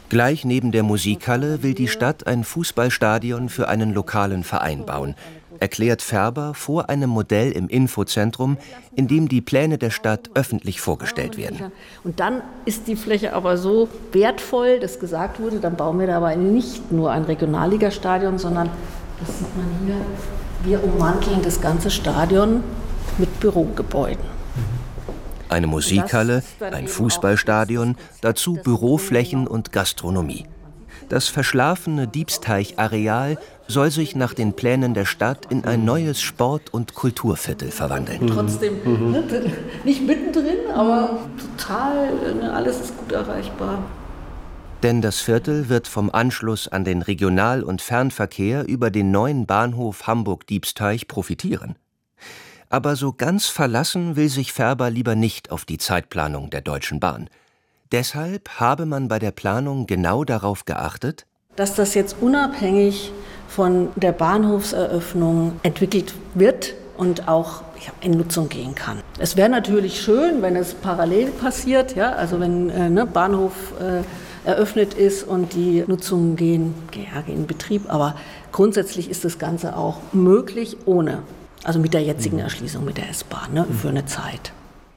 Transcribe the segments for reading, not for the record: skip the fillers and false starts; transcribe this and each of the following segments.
Gleich neben der Musikhalle will die Stadt ein Fußballstadion für einen lokalen Verein bauen, erklärt Färber vor einem Modell im Infozentrum, in dem die Pläne der Stadt öffentlich vorgestellt werden. Und dann ist die Fläche aber so wertvoll, dass gesagt wurde, dann bauen wir dabei nicht nur ein Regionalligastadion, sondern, das sieht man hier, wir umwandeln das ganze Stadion mit Bürogebäuden. Eine Musikhalle, ein Fußballstadion, dazu Büroflächen und Gastronomie. Das verschlafene Diebsteich-Areal soll sich nach den Plänen der Stadt in ein neues Sport- und Kulturviertel verwandeln. Trotzdem nicht mittendrin, aber total, alles ist gut erreichbar. Denn das Viertel wird vom Anschluss an den Regional- und Fernverkehr über den neuen Bahnhof Hamburg-Diebsteich profitieren. Aber so ganz verlassen will sich Färber lieber nicht auf die Zeitplanung der Deutschen Bahn. Deshalb habe man bei der Planung genau darauf geachtet, dass das jetzt unabhängig von der Bahnhofseröffnung entwickelt wird und auch in Nutzung gehen kann. Es wäre natürlich schön, wenn es parallel passiert, ja, also wenn Bahnhof eröffnet ist und die Nutzungen gehen in Betrieb. Aber grundsätzlich ist das Ganze auch möglich ohne. Also mit der jetzigen Erschließung mit der S-Bahn, für eine Zeit.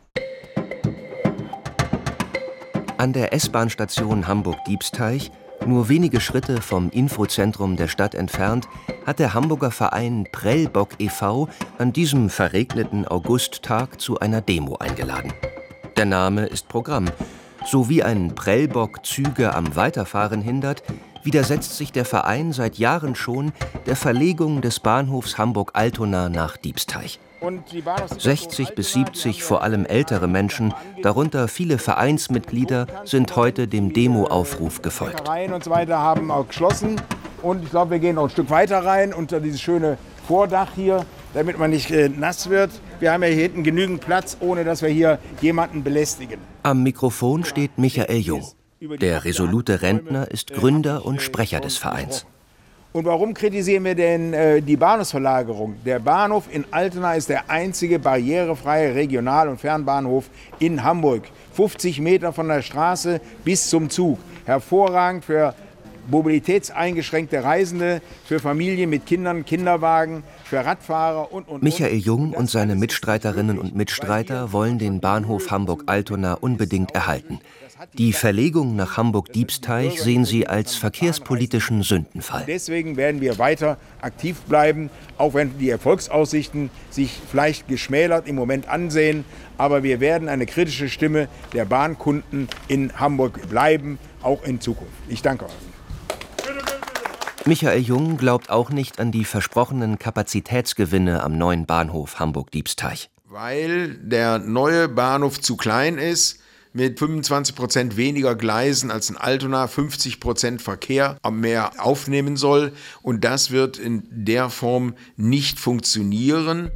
An der S-Bahn-Station Hamburg-Diebsteich, nur wenige Schritte vom Infozentrum der Stadt entfernt, hat der Hamburger Verein Prellbock e.V. an diesem verregneten Augusttag zu einer Demo eingeladen. Der Name ist Programm. So wie ein Prellbock Züge am Weiterfahren hindert, widersetzt sich der Verein seit Jahren schon der Verlegung des Bahnhofs Hamburg-Altona nach Diebsteich. 60 bis 70 vor allem ältere Menschen, darunter viele Vereinsmitglieder, sind heute dem Demoaufruf gefolgt. Und so weiter haben auch geschlossen und ich glaube, wir gehen noch ein Stück weiter rein unter dieses schöne Vordach hier, damit man nicht nass wird. Wir haben ja hier hinten genügend Platz, ohne dass wir hier jemanden belästigen. Am Mikrofon steht Michael Jung. Der resolute Rentner ist Gründer und Sprecher des Vereins. Und warum kritisieren wir denn die Bahnhofsverlagerung? Der Bahnhof in Altona ist der einzige barrierefreie Regional- und Fernbahnhof in Hamburg. 50 Meter von der Straße bis zum Zug. Hervorragend für mobilitätseingeschränkte Reisende, für Familien mit Kindern, Kinderwagen, für Radfahrer und. Michael Jung und seine Mitstreiterinnen und Mitstreiter wollen den Bahnhof Hamburg-Altona unbedingt erhalten. Die Verlegung nach Hamburg-Diebsteich sehen sie als verkehrspolitischen Sündenfall. Deswegen werden wir weiter aktiv bleiben, auch wenn die Erfolgsaussichten sich vielleicht geschmälert im Moment ansehen. Aber wir werden eine kritische Stimme der Bahnkunden in Hamburg bleiben, auch in Zukunft. Ich danke euch. Michael Jung glaubt auch nicht an die versprochenen Kapazitätsgewinne am neuen Bahnhof Hamburg-Diebsteich. Weil der neue Bahnhof zu klein ist, mit 25% weniger Gleisen als in Altona, 50% Verkehr mehr aufnehmen soll. Und das wird in der Form nicht funktionieren.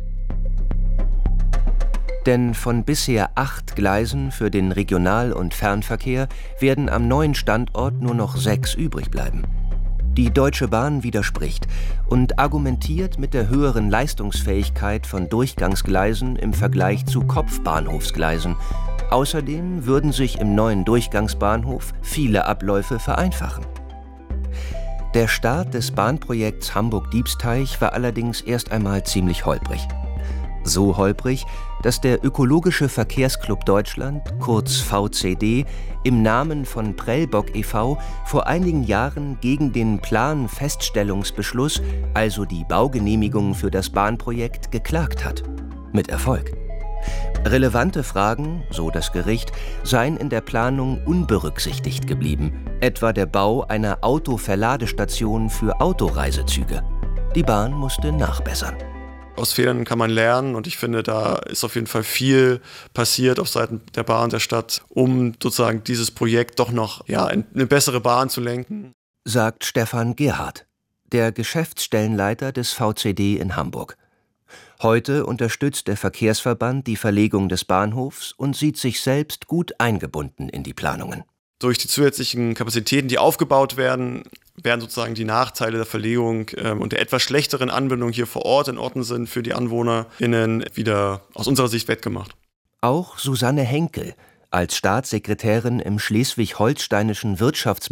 Denn von bisher 8 Gleisen für den Regional- und Fernverkehr werden am neuen Standort nur noch 6 übrig bleiben. Die Deutsche Bahn widerspricht und argumentiert mit der höheren Leistungsfähigkeit von Durchgangsgleisen im Vergleich zu Kopfbahnhofsgleisen. Außerdem würden sich im neuen Durchgangsbahnhof viele Abläufe vereinfachen. Der Start des Bahnprojekts Hamburg-Diebsteich war allerdings erst einmal ziemlich holprig. So holprig, dass der Ökologische Verkehrsclub Deutschland, kurz VCD, im Namen von Prellbock e.V. vor einigen Jahren gegen den Planfeststellungsbeschluss, also die Baugenehmigung für das Bahnprojekt, geklagt hat. Mit Erfolg. Relevante Fragen, so das Gericht, seien in der Planung unberücksichtigt geblieben, etwa der Bau einer Autoverladestation für Autoreisezüge. Die Bahn musste nachbessern. Aus Fehlern kann man lernen und ich finde, da ist auf jeden Fall viel passiert auf Seiten der Bahn der Stadt, um sozusagen dieses Projekt doch noch in eine bessere Bahn zu lenken. Sagt Stefan Gerhardt, der Geschäftsstellenleiter des VCD in Hamburg. Heute unterstützt der Verkehrsverband die Verlegung des Bahnhofs und sieht sich selbst gut eingebunden in die Planungen. Durch die zusätzlichen Kapazitäten, die aufgebaut werden, werden sozusagen die Nachteile der Verlegung und der etwas schlechteren Anbindung hier vor Ort in Ordnung sind für die AnwohnerInnen wieder aus unserer Sicht wettgemacht. Auch Susanne Henkel als Staatssekretärin im schleswig-holsteinischen